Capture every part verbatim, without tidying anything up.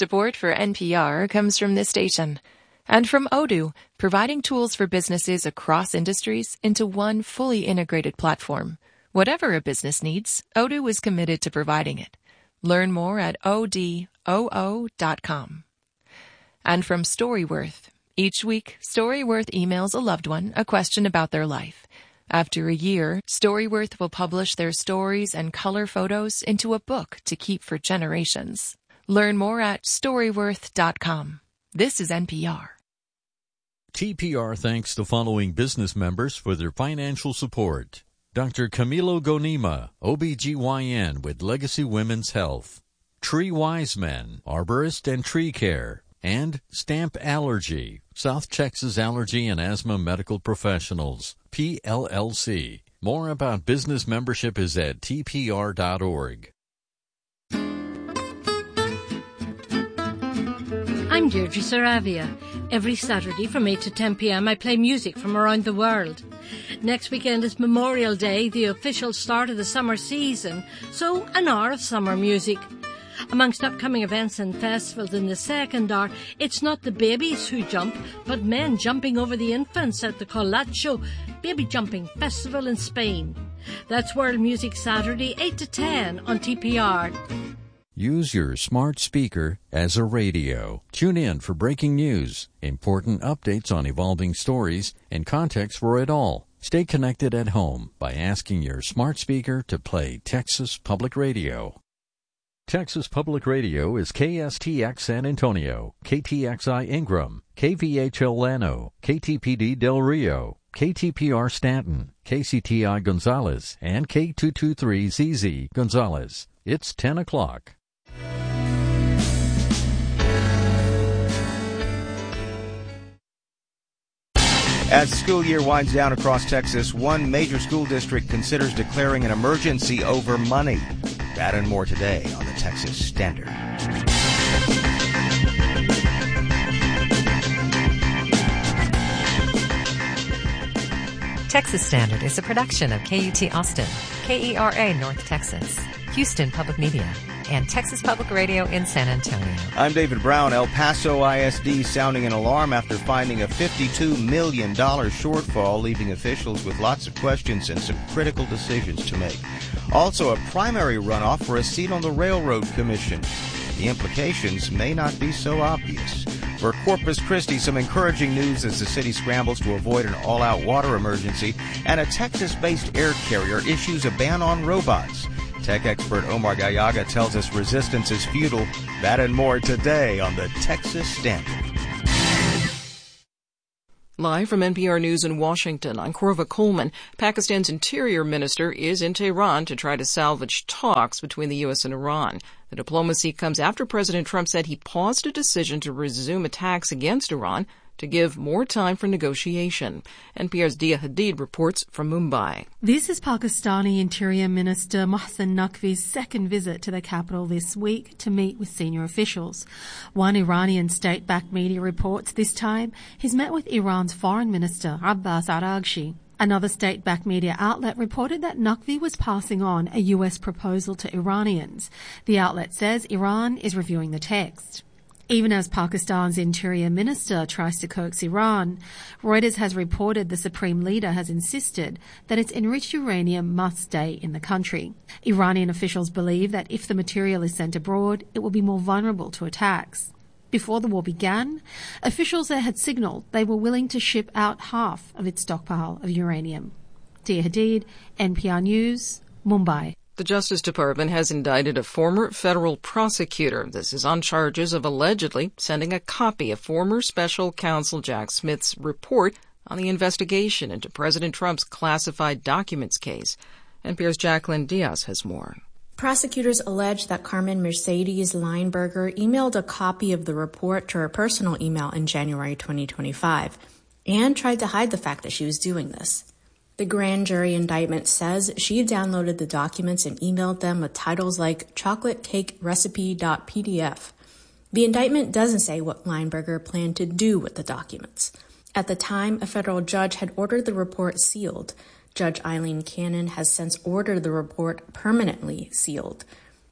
Support for N P R comes from this station and from Odoo, providing tools for businesses across industries into one fully integrated platform. Whatever a business needs, Odoo is committed to providing it. Learn more at O D O O dot com. And from Storyworth. Each week, Storyworth emails a loved one a question about their life. After a year, Storyworth will publish their stories and color photos into a book to keep for generations. Learn more at storyworth dot com. This is N P R. T P R thanks the following business members for their financial support. Doctor Camilo Gonima, O B G Y N with Legacy Women's Health. Tree Wise Men, Arborist and Tree Care. And Stamp Allergy, South Texas Allergy and Asthma Medical Professionals, P L L C. More about business membership is at T P R dot org. I'm Deirdre Saravia. Every Saturday from eight to ten p.m. I play music from around the world. Next weekend is Memorial Day, the official start of the summer season, so an hour of summer music. Amongst upcoming events and festivals in the second hour, it's not the babies who jump, but men jumping over the infants at the Colacho Baby Jumping Festival in Spain. That's World Music Saturday, eight to ten on T P R. Use your smart speaker as a radio. Tune in for breaking news, important updates on evolving stories, and context for it all. Stay connected at home by asking your smart speaker to play Texas Public Radio. Texas Public Radio is K S T X San Antonio, K T X I Ingram, K V H L Llano, K T P D Del Rio, K T P R Stanton, K C T I Gonzales, and K two twenty-three Z Z Gonzales. It's ten o'clock. As the school year winds down across Texas, one major school district considers declaring an emergency over money. That and more today on the Texas Standard. Texas Standard is a production of K U T Austin, K E R A North Texas, Houston Public Media, and Texas Public Radio in San Antonio. I'm David Brown. El Paso I S D sounding an alarm after finding a fifty-two million dollars shortfall, leaving officials with lots of questions and some critical decisions to make. Also, a primary runoff for a seat on the Railroad Commission. The implications may not be so obvious. For Corpus Christi, some encouraging news as the city scrambles to avoid an all-out water emergency, and a Texas-based air carrier issues a ban on robots. Tech expert Omar Gallaga tells us resistance is futile. That and more today on the Texas Standard. Live from N P R News in Washington, I'm Corva Coleman. Pakistan's interior minister is in Tehran to try to salvage talks between the U S and Iran. The diplomacy comes after President Trump said he paused a decision to resume attacks against Iran to give more time for negotiation. N P R's Dia Hadid reports from Mumbai. This is Pakistani Interior Minister Mohsen Naqvi's second visit to the capital this week to meet with senior officials. One Iranian state-backed media reports this time he's met with Iran's Foreign Minister Abbas Araghchi. Another state-backed media outlet reported that Naqvi was passing on a U S proposal to Iranians. The outlet says Iran is reviewing the text. Even as Pakistan's interior minister tries to coax Iran, Reuters has reported the supreme leader has insisted that its enriched uranium must stay in the country. Iranian officials believe that if the material is sent abroad, it will be more vulnerable to attacks. Before the war began, officials there had signalled they were willing to ship out half of its stockpile of uranium. Dia Hadid, N P R News, Mumbai. The Justice Department has indicted a former federal prosecutor. This is on charges of allegedly sending a copy of former special counsel Jack Smith's report on the investigation into President Trump's classified documents case. N P R's Jacqueline Diaz has more. Prosecutors allege that Carmen Mercedes Lineberger emailed a copy of the report to her personal email in January twenty twenty-five and tried to hide the fact that she was doing this. The grand jury indictment says she downloaded the documents and emailed them with titles like chocolate cake recipe dot p d f. The indictment doesn't say what Lineberger planned to do with the documents. At the time, a federal judge had ordered the report sealed. Judge Eileen Cannon has since ordered the report permanently sealed.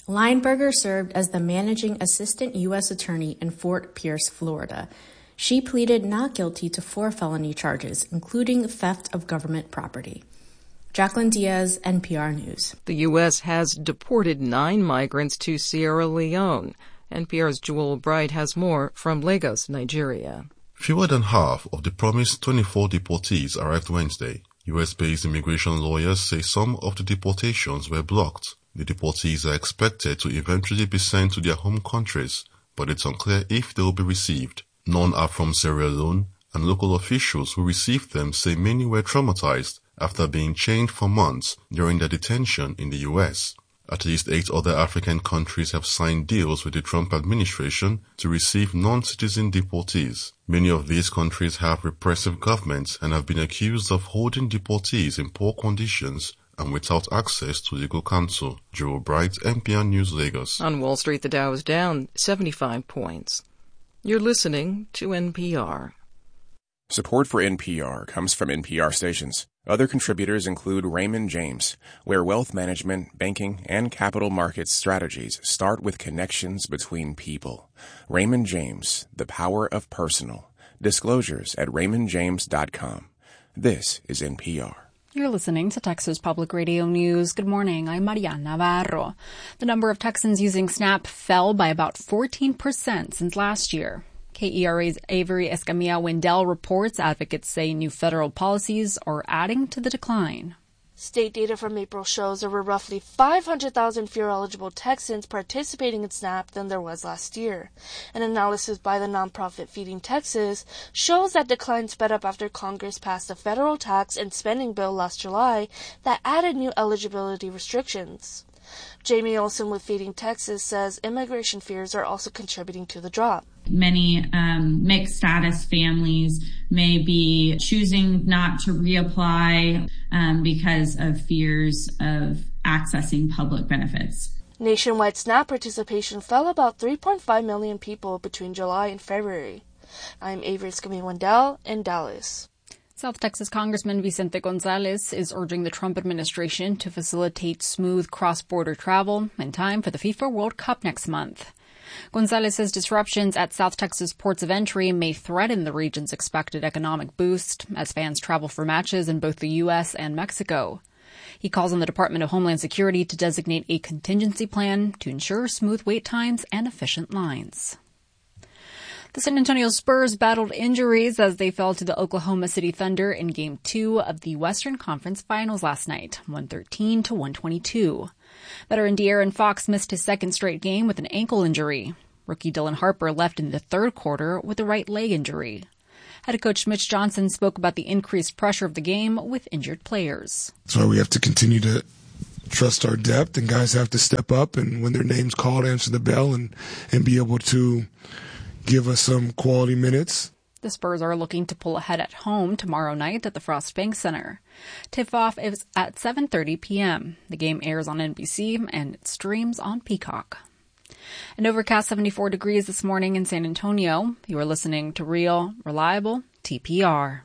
Lineberger served as the managing assistant U S attorney in Fort Pierce, Florida. She pleaded not guilty to four felony charges, including theft of government property. Jacqueline Diaz, N P R News. The U S has deported nine migrants to Sierra Leone. N P R's Jewel Bright has more from Lagos, Nigeria. Fewer than half of the promised twenty-four deportees arrived Wednesday. U S-based immigration lawyers say some of the deportations were blocked. The deportees are expected to eventually be sent to their home countries, but it's unclear if they will be received. None are from Sierra Leone, and local officials who received them say many were traumatized after being chained for months during their detention in the U S. At least eight other African countries have signed deals with the Trump administration to receive non-citizen deportees. Many of these countries have repressive governments and have been accused of holding deportees in poor conditions and without access to legal counsel. Joe Bright, N P R News, Lagos. On Wall Street, the Dow is down seventy-five points. You're listening to N P R. Support for N P R comes from N P R stations. Other contributors include Raymond James, where wealth management, banking, and capital markets strategies start with connections between people. Raymond James, the power of personal. Disclosures at raymond james dot com. This is N P R. You're listening to Texas Public Radio News. Good morning. I'm Mariana Navarro. The number of Texans using SNAP fell by about fourteen percent since last year. K E R A's Avery Escamilla Wendell reports advocates say new federal policies are adding to the decline. State data from April shows there were roughly five hundred thousand fewer eligible Texans participating in SNAP than there was last year. An analysis by the nonprofit Feeding Texas shows that decline sped up after Congress passed a federal tax and spending bill last July that added new eligibility restrictions. Jamie Olson with Feeding Texas says immigration fears are also contributing to the drop. Many um, mixed status families may be choosing not to reapply um, because of fears of accessing public benefits. Nationwide SNAP participation fell about three point five million people between July and February. I'm Avery Escamilla Wendell in Dallas. South Texas Congressman Vicente Gonzalez is urging the Trump administration to facilitate smooth cross-border travel in time for the FIFA World Cup next month. Gonzalez says disruptions at South Texas ports of entry may threaten the region's expected economic boost as fans travel for matches in both the U S and Mexico. He calls on the Department of Homeland Security to designate a contingency plan to ensure smooth wait times and efficient lines. The San Antonio Spurs battled injuries as they fell to the Oklahoma City Thunder in Game two of the Western Conference Finals last night, one thirteen to one twenty-two. Veteran De'Aaron Fox missed his second straight game with an ankle injury. Rookie Dylan Harper left in the third quarter with a right leg injury. Head coach Mitch Johnson spoke about the increased pressure of the game with injured players. That's why we have to continue to trust our depth, and guys have to step up and when their name's called, answer the bell and, and be able to give us some quality minutes. The Spurs are looking to pull ahead at home tomorrow night at the Frost Bank Center. Tip-off is at seven thirty p.m. The game airs on N B C and it streams on Peacock. An overcast seventy-four degrees this morning in San Antonio. You are listening to Real, Reliable T P R.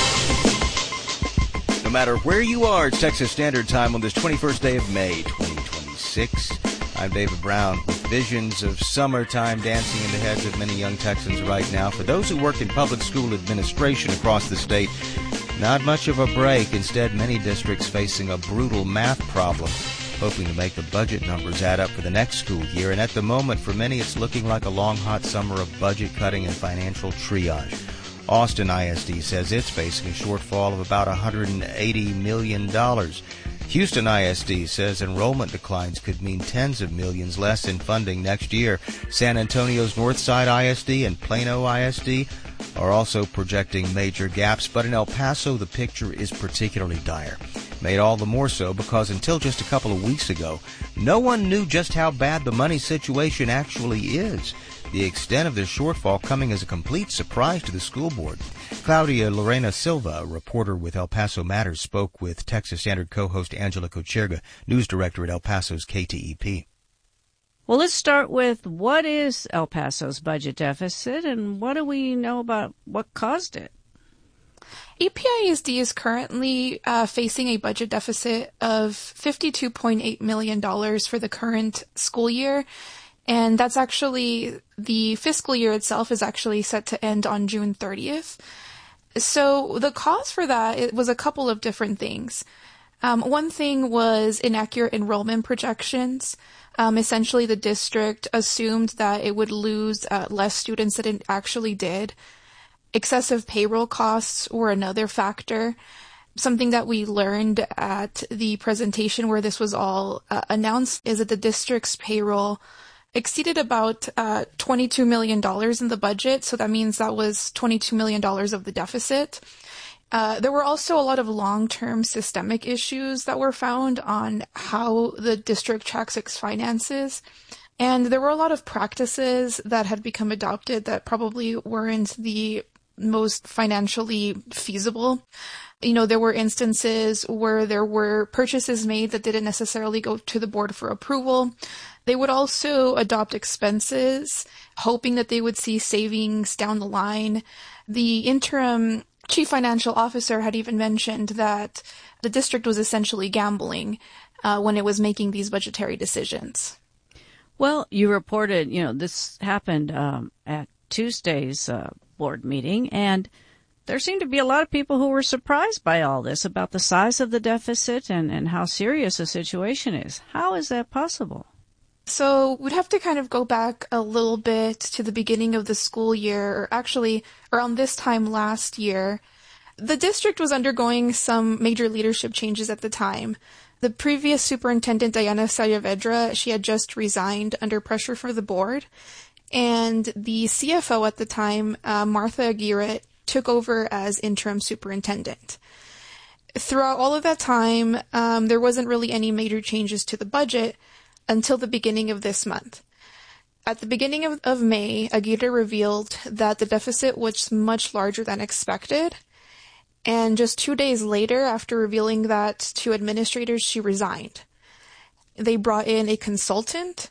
No matter where you are, it's Texas Standard Time on this twenty-first day of May, twenty twenty-six. I'm David Brown with visions of summertime dancing in the heads of many young Texans right now. For those who work in public school administration across the state, not much of a break. Instead, many districts facing a brutal math problem, hoping to make the budget numbers add up for the next school year. And at the moment, for many, it's looking like a long, hot summer of budget cutting and financial triage. Austin I S D says it's facing a shortfall of about one hundred eighty million dollars. Houston I S D says enrollment declines could mean tens of millions less in funding next year. San Antonio's Northside I S D and Plano I S D are also projecting major gaps, but in El Paso the picture is particularly dire. Made all the more so because until just a couple of weeks ago, no one knew just how bad the money situation actually is. The extent of this shortfall coming as a complete surprise to the school board. Claudia Lorena Silva, a reporter with El Paso Matters, spoke with Texas Standard co-host Angela Kocherga, news director at El Paso's K T E P. Well, let's start with what is El Paso's budget deficit and what do we know about what caused it? A P I S D is currently uh, facing a budget deficit of fifty-two point eight million dollars for the current school year. And that's actually, the fiscal year itself is actually set to end on June thirtieth. So the cause for that, it was a couple of different things. Um, one thing was inaccurate enrollment projections. Um, essentially, the district assumed that it would lose uh, less students than it actually did. Excessive payroll costs were another factor. Something that we learned at the presentation where this was all uh, announced is that the district's payroll exceeded about uh, twenty-two million dollars in the budget. So that means that was twenty-two million dollars of the deficit. Uh, there were also a lot of long-term systemic issues that were found on how the district tracks its finances. And there were a lot of practices that had become adopted that probably weren't the most financially feasible. You know, there were instances where there were purchases made that didn't necessarily go to the board for approval. They would also adopt expenses, hoping that they would see savings down the line. The interim chief financial officer had even mentioned that the district was essentially gambling uh, when it was making these budgetary decisions. Well, you reported, you know, this happened um, at Tuesday's uh, board meeting, and there seemed to be a lot of people who were surprised by all this about the size of the deficit and, and how serious the situation is. How is that possible? So we'd have to kind of go back a little bit to the beginning of the school year, or actually around this time last year. The district was undergoing some major leadership changes at the time. The previous superintendent, Diana Saavedra, she had just resigned under pressure from the board. And the C F O at the time, uh, Martha Aguirre, took over as interim superintendent. Throughout all of that time, um, there wasn't really any major changes to the budget until the beginning of this month. At the beginning of, of May, Aguirre revealed that the deficit was much larger than expected. And just two days later, after revealing that to administrators, she resigned. They brought in a consultant,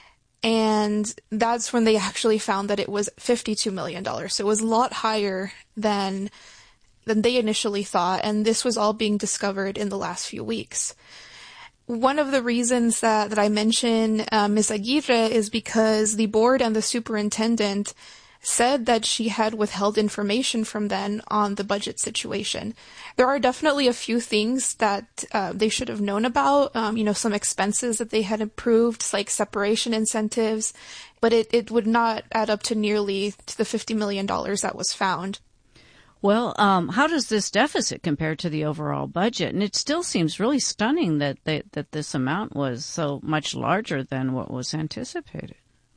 and that's when they actually found that it was fifty-two million dollars. So it was a lot higher than, than they initially thought, and this was all being discovered in the last few weeks. One of the reasons that, that I mention uh, Miz Aguirre is because the board and the superintendent said that she had withheld information from them on the budget situation. There are definitely a few things that uh, they should have known about, um, you know, some expenses that they had approved, like separation incentives, but it, it would not add up to nearly to the fifty million dollars that was found. Well, um, how does this deficit compare to the overall budget? And it still seems really stunning that they, that this amount was so much larger than what was anticipated.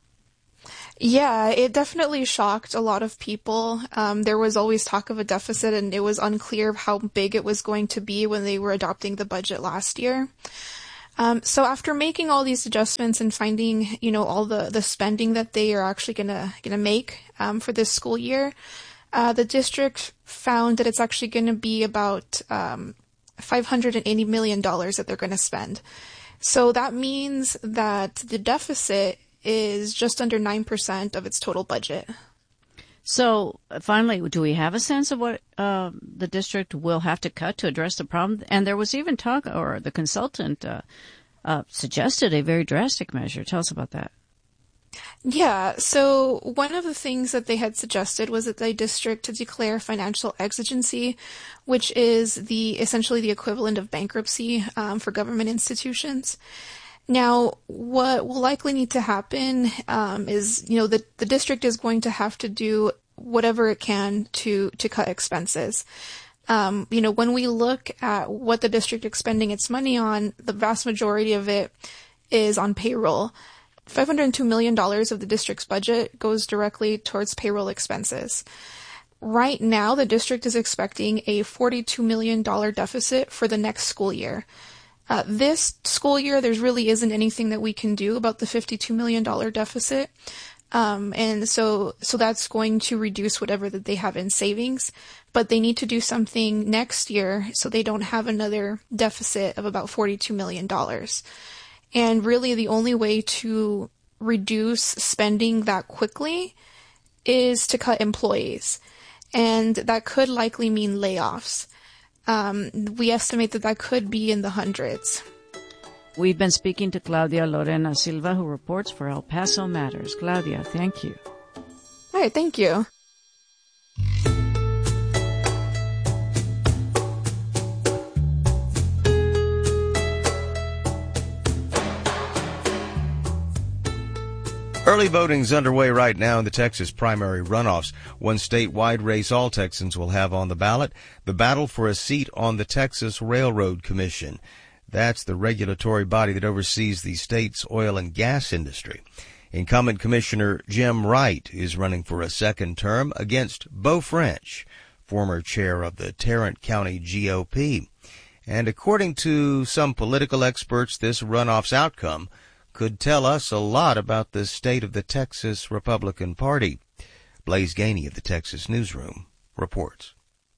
Yeah, it definitely shocked a lot of people. Um, there was always talk of a deficit, and it was unclear how big it was going to be when they were adopting the budget last year. Um, so after making all these adjustments and finding, you know, all the, the spending that they are actually gonna gonna make um, for this school year, Uh, the district found that it's actually going to be about um, five hundred eighty million dollars that they're going to spend. So that means that the deficit is just under nine percent of its total budget. So finally, do we have a sense of what uh, the district will have to cut to address the problem? And there was even talk, or the consultant uh, uh, suggested a very drastic measure. Tell us about that. Yeah, so one of the things that they had suggested was that the district to declare financial exigency, which is the essentially the equivalent of bankruptcy um, for government institutions. Now, what will likely need to happen um, is, you know, the, the district is going to have to do whatever it can to, to cut expenses. Um, you know, when we look at what the district is spending its money on, the vast majority of it is on payroll. five hundred two million dollars of the district's budget goes directly towards payroll expenses. Right now, the district is expecting a forty-two million dollars deficit for the next school year. Uh, this school year, there really isn't anything that we can do about the fifty-two million dollars deficit. Um, and so, so that's going to reduce whatever that they have in savings, but they need to do something next year so they don't have another deficit of about forty-two million dollars. And really the only way to reduce spending that quickly is to cut employees. and that could likely mean layoffs. Um, we estimate that that could be in the hundreds. We've been speaking to Claudia Lorena Silva, who reports for El Paso Matters. Claudia, thank you. All right, thank you. Early voting's underway right now in the Texas primary runoffs. One statewide race all Texans will have on the ballot, the battle for a seat on the Texas Railroad Commission. That's the regulatory body that oversees the state's oil and gas industry. Incumbent Commissioner Jim Wright is running for a second term against Beau French, former chair of the Tarrant County G O P. And according to some political experts, this runoff's outcome could tell us a lot about the state of the Texas Republican Party. Blaise Gainey of the Texas Newsroom reports.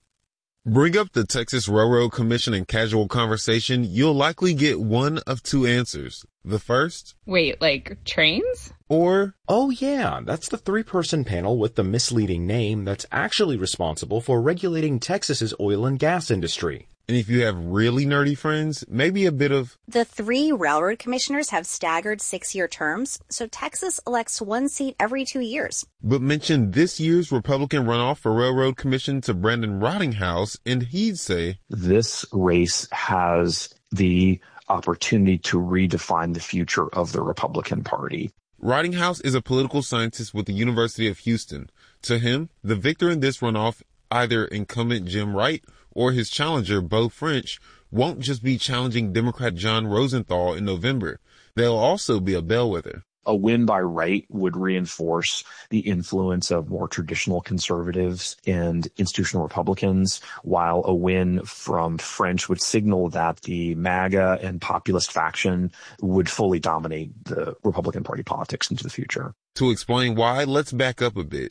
Bring up the Texas Railroad Commission in casual conversation, you'll likely get one of two answers. The first, wait, like trains? Or, oh yeah, that's the three-person panel with the misleading name that's actually responsible for regulating Texas's oil and gas industry. And if you have really nerdy friends, maybe a bit of... The three railroad commissioners have staggered six-year terms, so Texas elects one seat every two years. But mention this year's Republican runoff for Railroad Commission to Brandon Rottinghouse, and he'd say... This race has the opportunity to redefine the future of the Republican Party. Rottinghouse is a political scientist with the University of Houston. To him, the victor in this runoff, either incumbent Jim Wright or his challenger, Beau French, won't just be challenging Democrat John Rosenthal in November. They'll also be a bellwether. A win by Wright would reinforce the influence of more traditional conservatives and institutional Republicans, while a win from French would signal that the MAGA and populist faction would fully dominate the Republican Party politics into the future. To explain why, let's back up a bit.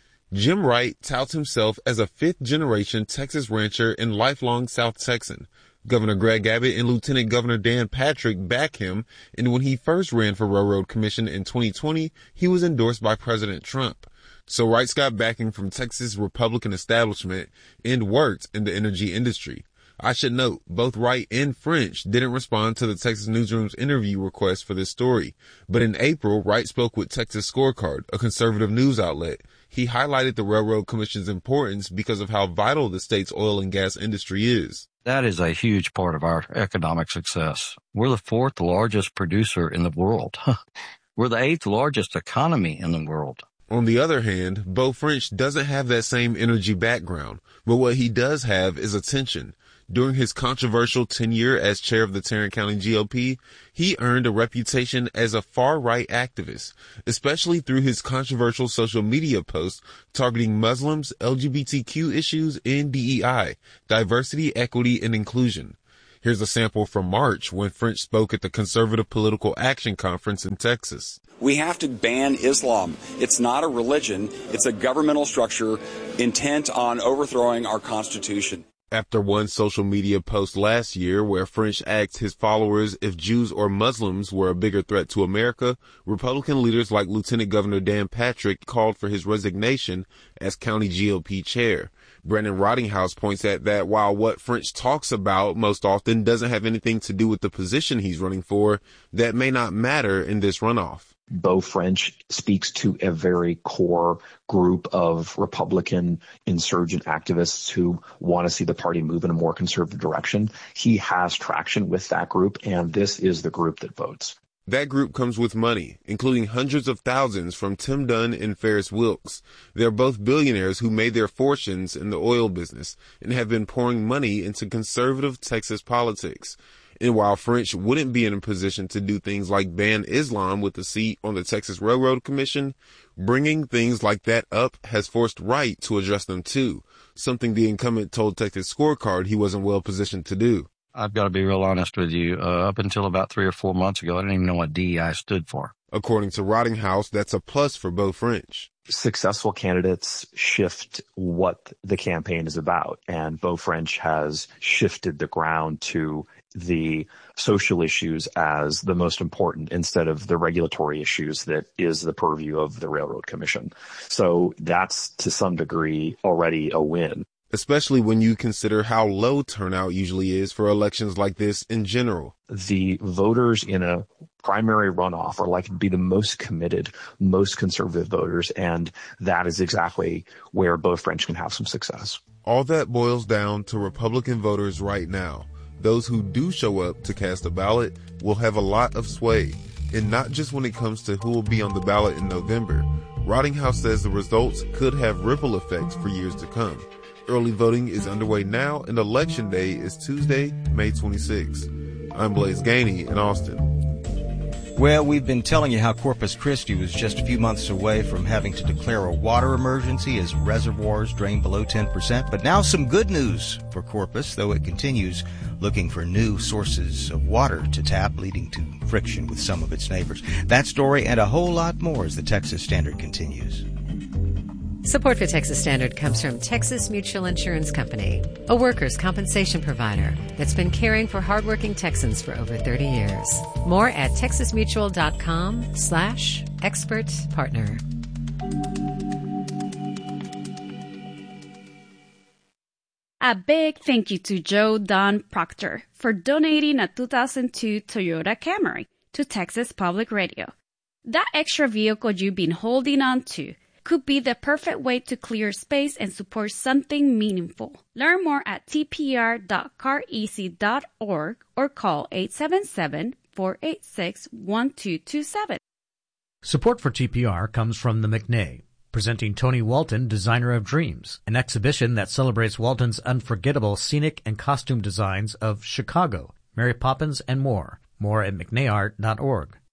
Jim Wright touts himself as a fifth-generation Texas rancher and lifelong South Texan. Governor Greg Abbott and Lieutenant Governor Dan Patrick back him, and when he first ran for Railroad Commission in twenty twenty, he was endorsed by President Trump. So Wright's got backing from Texas Republican establishment and worked in the energy industry. I should note, both Wright and French didn't respond to the Texas Newsroom's interview request for this story. But in April, Wright spoke with Texas Scorecard, a conservative news outlet. He highlighted the Railroad Commission's importance because of how vital the state's oil and gas industry is. That is a huge part of our economic success. We're the fourth largest producer in the world. We're the eighth largest economy in the world. On the other hand, Beau French doesn't have that same energy background, but what he does have is attention. During his controversial tenure as chair of the Tarrant County G O P, he earned a reputation as a far-right activist, especially through his controversial social media posts targeting Muslims, L G B T Q issues, and D E I, diversity, equity, and inclusion. Here's a sample from March when French spoke at the Conservative Political Action Conference in Texas. We have to ban Islam. It's not a religion. It's a governmental structure intent on overthrowing our Constitution. After one social media post last year where French asked his followers if Jews or Muslims were a bigger threat to America, Republican leaders like Lieutenant Governor Dan Patrick called for his resignation as county G O P chair. Brandon Rottinghouse points at that while what French talks about most often doesn't have anything to do with the position he's running for, that may not matter in this runoff. Beau French speaks to a very core group of Republican insurgent activists who want to see the party move in a more conservative direction. He has traction with that group, and this is the group that votes. That group comes with money, including hundreds of thousands from Tim Dunn and Ferris Wilks. They're both billionaires who made their fortunes in the oil business and have been pouring money into conservative Texas politics. And while French wouldn't be in a position to do things like ban Islam with a seat on the Texas Railroad Commission, bringing things like that up has forced Wright to address them too, something the incumbent told Texas Scorecard he wasn't well positioned to do. I've got to be real honest with you. Uh, up until about three or four months ago, I didn't even know what D E I stood for. According to Rottinghouse, that's a plus for Beau French. Successful candidates shift what the campaign is about, and Beau French has shifted the ground to the social issues as the most important instead of the regulatory issues that is the purview of the Railroad Commission. So that's to some degree already a win. Especially when you consider how low turnout usually is for elections like this in general. The voters in a primary runoff are likely to be the most committed, most conservative voters, and that is exactly where both French can have some success. All that boils down to Republican voters right now. Those who do show up to cast a ballot will have a lot of sway, and not just when it comes to who will be on the ballot in November. Rottinghouse says the results could have ripple effects for years to come. Early voting is underway now, and Election Day is Tuesday, May twenty-sixth. I'm Blaise Gainey in Austin. Well, we've been telling you how Corpus Christi was just a few months away from having to declare a water emergency as reservoirs drain below ten percent. But now some good news for Corpus, though it continues looking for new sources of water to tap, leading to friction with some of its neighbors. That story and a whole lot more as the Texas Standard continues. Support for Texas Standard comes from Texas Mutual Insurance Company, a workers' compensation provider that's been caring for hardworking Texans for over thirty years. More at texasmutual.com slash expert partner. A big thank you to Joe Don Proctor for donating a two thousand two Toyota Camry to Texas Public Radio. That extra vehicle you've been holding on to could be the perfect way to clear space and support something meaningful. Learn more at t p r dot car easy dot org or call eight seven seven, four eight six, one two two seven. Support for T P R comes from the McNay, presenting Tony Walton, Designer of Dreams, an exhibition that celebrates Walton's unforgettable scenic and costume designs of Chicago, Mary Poppins, and more. More at mcnay art dot org.